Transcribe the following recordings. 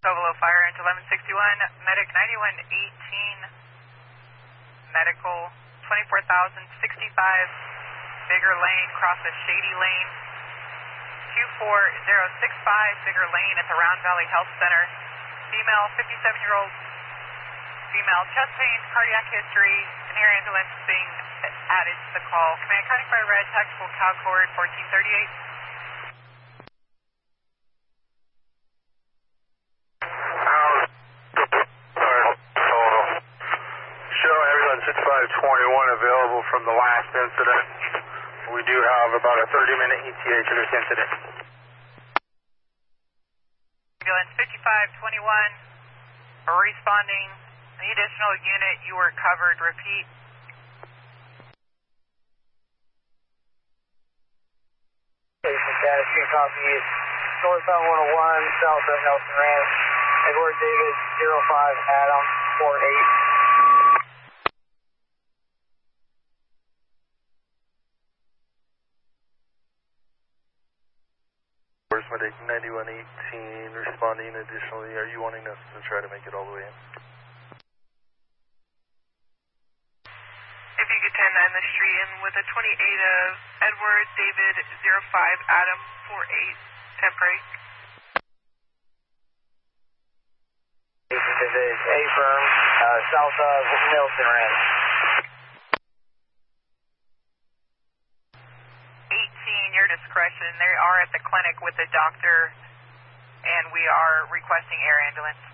Solo Fire into 1161, Medic 9118, Medical 24,065, Bigger Lane, cross a shady lane, 24065, Bigger Lane at the Round Valley Health Center, female, 57-year-old, female, chest pain, cardiac history, an air ambulance being added to the call. Command Cardiac Fire Red, tactical CalCord 1438. Show ambulance 6521 available from the last incident. We do have about a 30-minute ETA to this incident. Ambulance 5521, responding. The additional unit, you were covered. Repeat. Status 2 copies. Northbound 101, south of Nelson Ranch. Edward David 05 Adam 48. Where's Medic 9118 responding additionally? Are you wanting us to try to make it all the way in? If you could 10-9 the street in with a 28 of Edward David 05 Adam 48, temporary. This is A firm, south of Nelson Ranch. 18, your discretion. They are at the clinic with the doctor, and we are requesting air ambulance.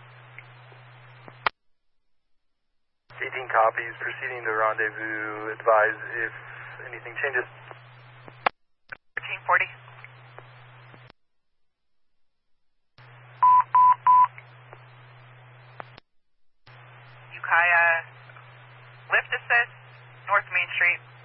18 copies, proceeding to rendezvous. Advise if anything changes. 1340. Ukiah, lift assist, North Main Street.